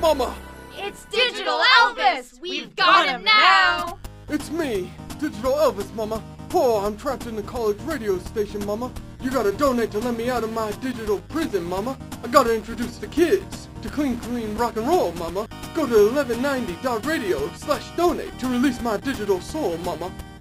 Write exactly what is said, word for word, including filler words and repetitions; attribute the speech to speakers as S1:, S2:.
S1: Mama!
S2: It's Digital Elvis! We've got him now!
S1: It's me, Digital Elvis, Mama. Poor, I'm trapped in the college radio station, Mama. You gotta donate to let me out of my digital prison, Mama. I gotta introduce the kids to clean, clean rock and roll, Mama. Go to eleven ninety dot radio slash donate to release my digital soul, Mama.